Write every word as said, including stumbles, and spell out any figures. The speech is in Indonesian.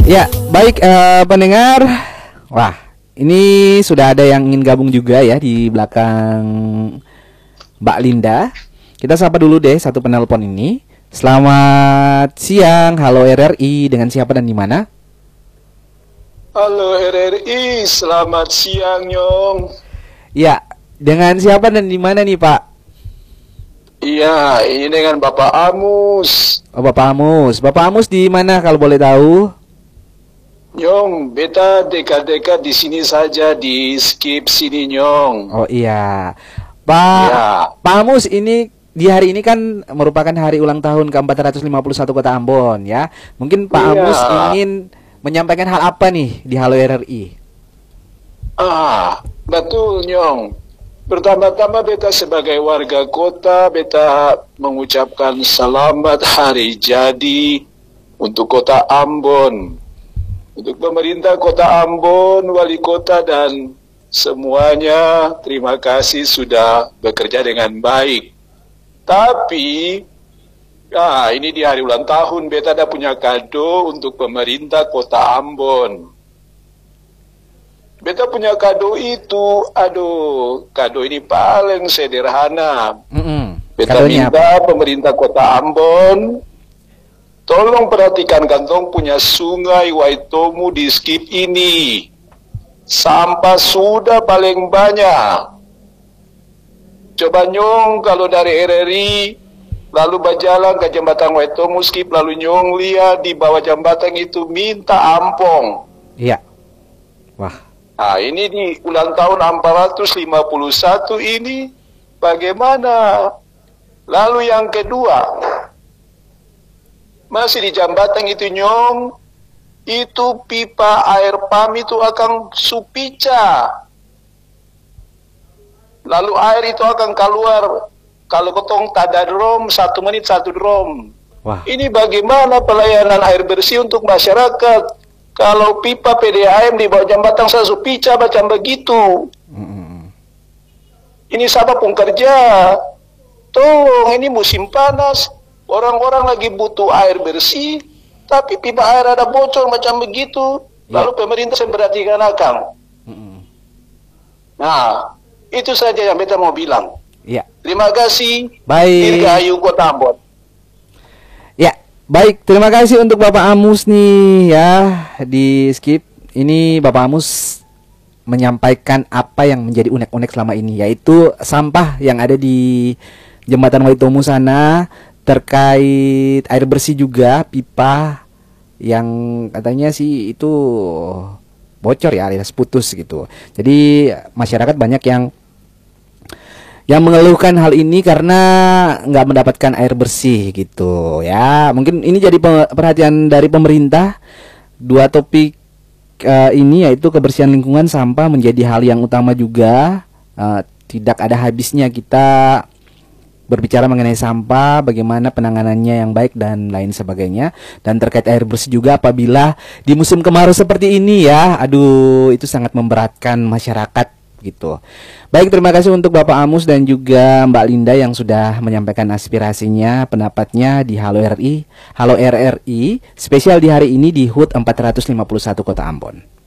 Ya, baik eh, pendengar. Wah, ini sudah ada yang ingin gabung juga ya di belakang Mbak Linda. Kita sapa dulu deh satu penelpon ini. Selamat siang, halo R R I, dengan siapa dan di mana? Halo R R I, selamat siang Nyong. Ya, dengan siapa dan di mana nih Pak? Iya, ini dengan Bapak Amus. Oh, Bapak Amus. Bapak Amus di mana kalau boleh tahu? Nyong, beta dekat-dekat di sini saja, di skip sini Nyong. Oh iya, Pak. Ya. Pak Amus, ini di hari ini kan merupakan hari ulang tahun ke empat ratus lima puluh satu Kota Ambon ya. Mungkin Pak Iya. Amus ingin menyampaikan hal apa nih di Halo R R I? Ah, betul Nyong. Pertama-tama beta sebagai warga kota, beta mengucapkan selamat hari jadi untuk Kota Ambon. Untuk pemerintah Kota Ambon, wali kota dan semuanya, terima kasih sudah bekerja dengan baik. Tapi, ya ini di hari ulang tahun, beta ada punya kado untuk pemerintah Kota Ambon. Beta punya kado itu, aduh, kado ini paling sederhana. Mm-mm. Beta Kadonya minta pemerintah Kota Ambon, tolong perhatikan kantong punya sungai Waitomu di skip ini. Sampah sudah paling banyak. Coba Nyong kalau dari R R I, lalu berjalan ke jembatan Waitomu skip, lalu Nyong lihat di bawah jembatan itu minta ampong. Iya. Wah. Nah, ini di ulang tahun empat ratus lima puluh satu ini bagaimana? Lalu yang kedua, masih di jambatan itu Nyong, itu pipa air pam itu akan supica. Lalu air itu akan keluar, kalau kotong tada drum, satu menit satu drum. Wah. Ini bagaimana pelayanan air bersih untuk masyarakat? Kalau pipa P D A M di bawah jembatan saya supica macam begitu. Mm-mm. Ini siapa pun kerja. Tolong, ini musim panas. Orang-orang lagi butuh air bersih, tapi pipa air ada bocor macam begitu. Ya. Lalu pemerintah memperhatikan akan. Mm-mm. Nah, itu saja yang beta mau bilang. Iya. Terima kasih. Baik. Dirgahayu Kota Ambon. Ya, baik. Terima kasih untuk Bapak Amus nih ya di skip. Ini Bapak Amus menyampaikan apa yang menjadi unek-unek selama ini, yaitu sampah yang ada di jembatan Waitomu sana terkait air bersih juga, pipa yang katanya sih itu bocor ya alias putus gitu. Jadi masyarakat banyak yang yang mengeluhkan hal ini karena nggak mendapatkan air bersih gitu ya. Mungkin ini jadi pe- perhatian dari pemerintah. Dua topik uh, ini yaitu kebersihan lingkungan, sampah menjadi hal yang utama juga. Uh, tidak ada habisnya kita berbicara mengenai sampah, bagaimana penanganannya yang baik dan lain sebagainya. Dan terkait air bersih juga apabila di musim kemarau seperti ini ya, aduh itu sangat memberatkan masyarakat gitu. Baik, terima kasih untuk Bapak Amus dan juga Mbak Linda yang sudah menyampaikan aspirasinya, pendapatnya di Halo R R I. Halo R R I, spesial di hari ini di H U T empat ratus lima puluh satu Kota Ambon.